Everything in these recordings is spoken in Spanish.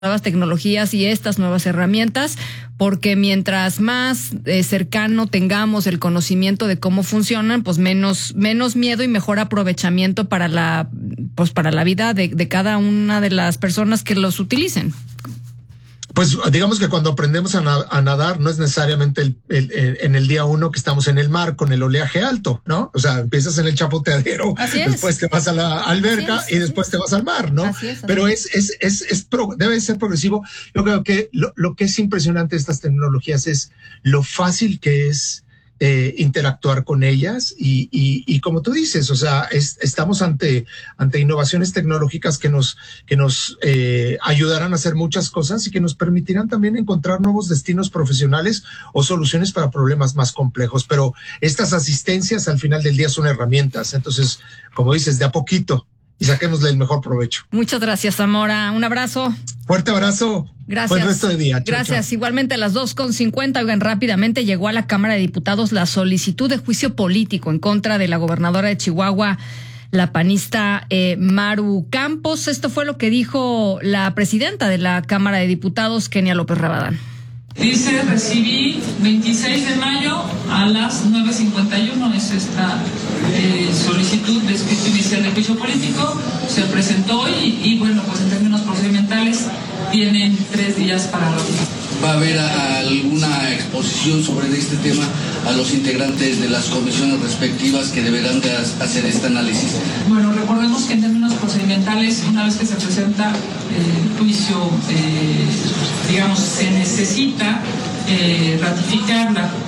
nuevas tecnologías y estas nuevas herramientas, porque mientras más cercano tengamos el conocimiento de cómo funcionan, pues menos miedo y mejor aprovechamiento para la vida de cada una de las personas que los utilicen. Pues digamos que cuando aprendemos a nadar no es necesariamente en el día 1 que estamos en el mar con el oleaje alto, ¿no? O sea, empiezas en el chapoteadero, después te vas a la alberca y después te vas al mar, ¿no? Pero debe ser progresivo. Yo creo que lo que es impresionante de estas tecnologías es lo fácil que es interactuar con ellas y como tú dices, o sea, estamos ante innovaciones tecnológicas que nos ayudarán a hacer muchas cosas y que nos permitirán también encontrar nuevos destinos profesionales o soluciones para problemas más complejos. Pero estas asistencias al final del día son herramientas. Entonces, como dices, de a poquito y saquémosle el mejor provecho. Muchas gracias, Zamora. Un abrazo. Fuerte abrazo. Gracias. Buen resto de día. Gracias. Chau. Igualmente a las 2:50, oigan, rápidamente llegó a la Cámara de Diputados la solicitud de juicio político en contra de la gobernadora de Chihuahua, la panista Maru Campos. Esto fue lo que dijo la presidenta de la Cámara de Diputados, Kenia López Rabadán. Dice, recibí 26 de mayo a las 9:51, es esta solicitud de escrito inicial de juicio político, se presentó y bueno, pues en términos procedimentales tienen 3 días para ratificar. ¿Va a haber alguna exposición sobre este tema a los integrantes de las comisiones respectivas que deberán de hacer este análisis? Bueno, recordemos que en términos procedimentales, una vez que se presenta el juicio, digamos, se necesita ratificar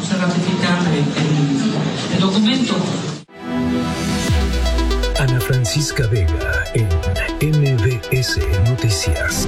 el documento. Ana Francisca Vega en MBS Noticias.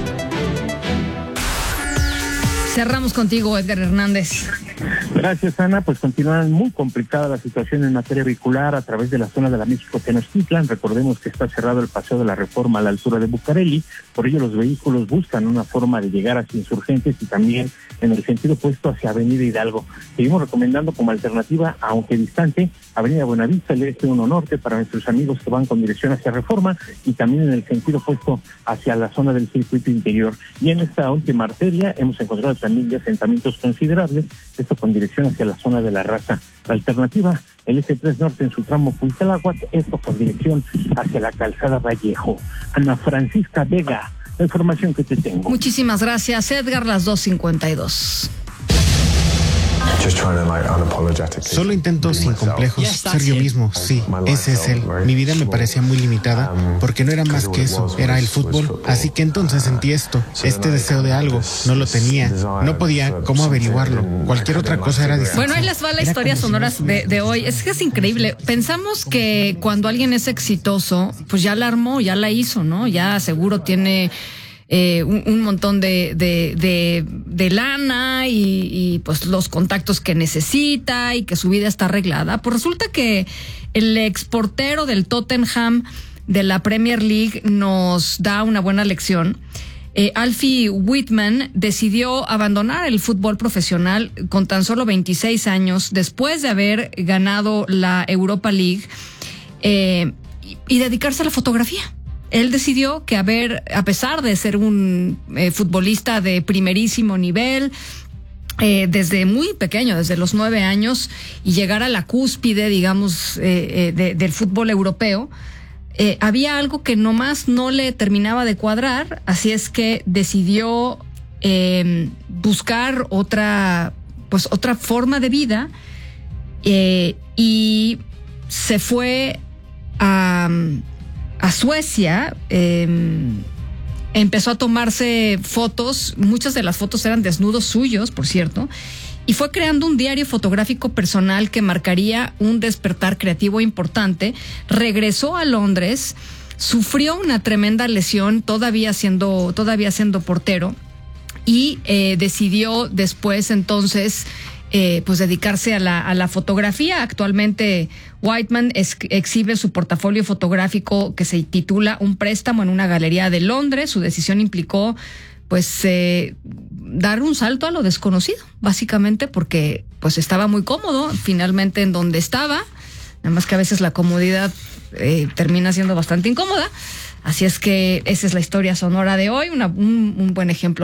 Cerramos contigo, Edgar Hernández. Gracias, Ana. Pues continúa muy complicada la situación en materia vehicular a través de la zona de la México-Tenochtitlan. Recordemos que está cerrado el Paseo de la Reforma a la altura de Bucareli. Por ello, los vehículos buscan una forma de llegar hacia Insurgentes y también en el sentido opuesto hacia Avenida Hidalgo. Seguimos recomendando como alternativa, aunque distante, Avenida Buenavista, el Este 1 Norte, para nuestros amigos que van con dirección hacia Reforma y también en el sentido opuesto hacia la zona del circuito interior. Y en esta última arteria hemos encontrado también ya asentamientos considerables, esto con dirección hacia la zona de La Raza. La alternativa, el S3 Norte en su tramo Cuitláhuac, esto con dirección hacia la calzada Vallejo. Ana Francisca Vega, la información que te tengo. Muchísimas gracias, Edgar, las 2:52. Solo intento sin complejos ser yo mismo, sí, ese es él. Mi vida me parecía muy limitada porque no era más que eso, era el fútbol. Así que entonces sentí este deseo de algo, no lo tenía, no podía cómo averiguarlo. Cualquier otra cosa era distinta. Bueno, ahí les va la historia sonora de hoy. Es que es increíble. Pensamos que cuando alguien es exitoso, pues ya la armó, ya la hizo, ¿no? Ya seguro tiene un montón de lana y pues los contactos que necesita y que su vida está arreglada. Pues resulta que el exportero del Tottenham de la Premier League nos da una buena lección. Alfie Whitman decidió abandonar el fútbol profesional con tan solo 26 años después de haber ganado la Europa League y dedicarse a la fotografía. Él decidió que a pesar de ser un futbolista de primerísimo nivel, desde muy pequeño, desde los 9 años, y llegar a la cúspide, digamos, del fútbol europeo, había algo que nomás no le terminaba de cuadrar, así es que decidió buscar otra forma de vida y se fue a Suecia. Empezó a tomarse fotos, muchas de las fotos eran desnudos suyos, por cierto, y fue creando un diario fotográfico personal que marcaría un despertar creativo importante. Regresó a Londres, sufrió una tremenda lesión todavía siendo portero y decidió después entonces pues dedicarse a la fotografía. Actualmente Whitman exhibe su portafolio fotográfico que se titula Un préstamo en una galería de Londres. Su decisión implicó pues dar un salto a lo desconocido, básicamente porque pues estaba muy cómodo finalmente en donde estaba, nada más que a veces la comodidad termina siendo bastante incómoda. Así es que esa es la historia sonora de hoy, un buen ejemplo